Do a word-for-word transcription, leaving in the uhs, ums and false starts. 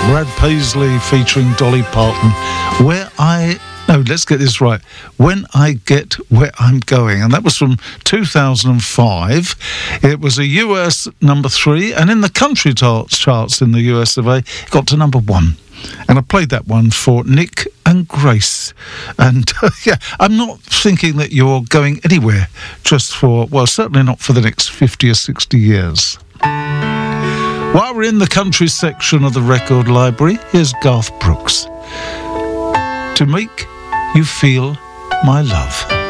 Brad Paisley featuring Dolly Parton. Where I... No, let's get this right. When I Get Where I'm Going. And that was from two thousand five. It was a U S number three. And in the country charts, charts in the U S of A, it got to number one. And I played that one for Nick and Grace. And, uh, yeah, I'm not thinking that you're going anywhere just for, well, certainly not for the next fifty or sixty years. While we're in the country section of the record library, here's Garth Brooks. To Make You Feel My Love.